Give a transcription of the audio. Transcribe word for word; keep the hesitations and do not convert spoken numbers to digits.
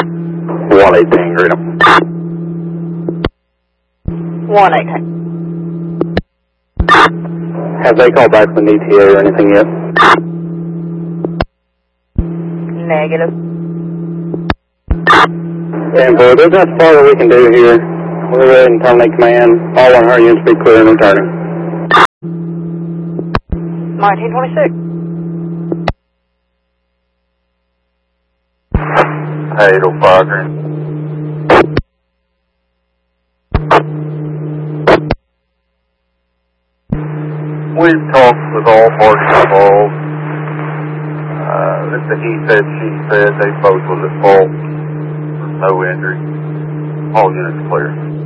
one eighteen, greet 'em. one eighteen. Have they called back from the E T A or anything yet? Negative. And boy, there's not far that we can do here. We'll go ahead and terminate command. All one hundred units be clear and returning. nineteen twenty-six. eight oh five, green. We've talked with all parties involved. Uh, it's a he said, she said, they both was at fault. No injury. All units clear.